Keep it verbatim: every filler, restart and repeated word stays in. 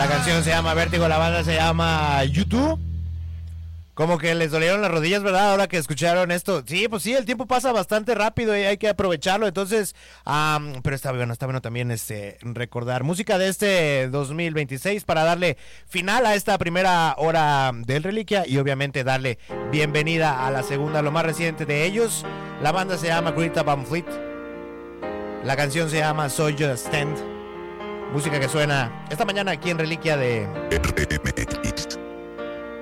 La canción se llama Vértigo, la banda se llama YouTube. Como que les dolieron las rodillas, ¿verdad? Ahora que escucharon esto. Sí, pues sí, el tiempo pasa bastante rápido y hay que aprovecharlo. Entonces, um, pero está bueno, está bueno también este recordar música de este dos mil veintiséis para darle final a esta primera hora del Reliquia y obviamente darle bienvenida a la segunda, lo más reciente de ellos. La banda se llama Greta Van Fleet. La canción se llama So Just Stand. Música que suena esta mañana aquí en Reliquia de...